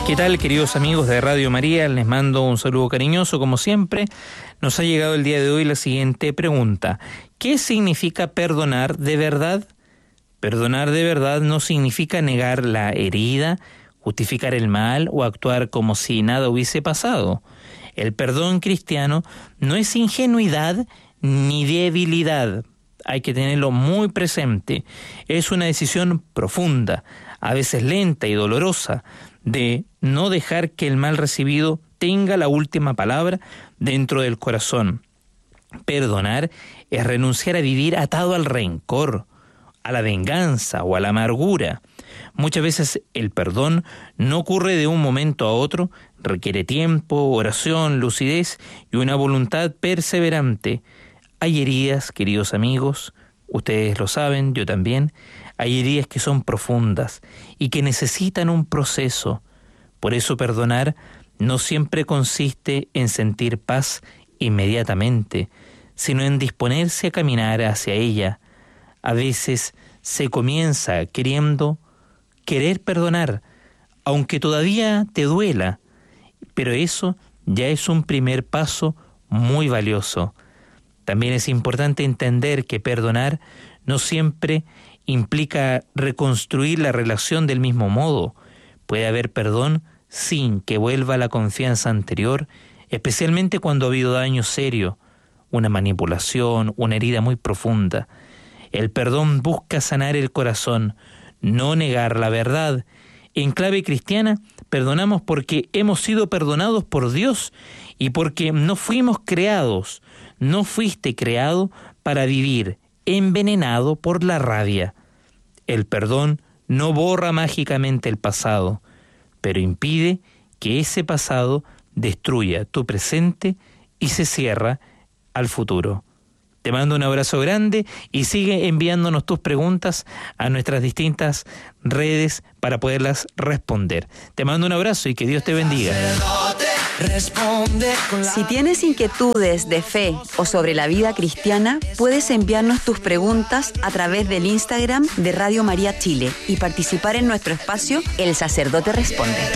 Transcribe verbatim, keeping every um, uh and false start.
¿Qué tal, queridos amigos de Radio María? Les mando un saludo cariñoso, como siempre. Nos ha llegado el día de hoy la siguiente pregunta. ¿Qué significa perdonar de verdad? Perdonar de verdad no significa negar la herida, justificar el mal o actuar como si nada hubiese pasado. El perdón cristiano no es ingenuidad ni debilidad. Hay que tenerlo muy presente. Es una decisión profunda, a veces lenta y dolorosa, de no dejar que el mal recibido tenga la última palabra dentro del corazón. Perdonar es renunciar a vivir atado al rencor, a la venganza o a la amargura. Muchas veces el perdón no ocurre de un momento a otro, requiere tiempo, oración, lucidez y una voluntad perseverante. Hay heridas, queridos amigos, ustedes lo saben, yo también, hay heridas que son profundas y que necesitan un proceso. Por eso perdonar no siempre consiste en sentir paz inmediatamente, sino en disponerse a caminar hacia ella. A veces se comienza queriendo querer perdonar, aunque todavía te duela, pero eso ya es un primer paso muy valioso. También es importante entender que perdonar no siempre implica reconstruir la relación del mismo modo. Puede haber perdón sin que vuelva la confianza anterior, especialmente cuando ha habido daño serio, una manipulación, una herida muy profunda. El perdón busca sanar el corazón, no negar la verdad. En clave cristiana, perdonamos porque hemos sido perdonados por Dios y porque no fuimos creados, no fuiste creado para vivir envenenado por la rabia. El perdón no borra mágicamente el pasado, pero impide que ese pasado destruya tu presente y se cierra al futuro. Te mando un abrazo grande y sigue enviándonos tus preguntas a nuestras distintas redes para poderlas responder. Te mando un abrazo y que Dios te bendiga. Si tienes inquietudes de fe o sobre la vida cristiana, puedes enviarnos tus preguntas a través del Instagram de Radio María Chile y participar en nuestro espacio El Sacerdote Responde.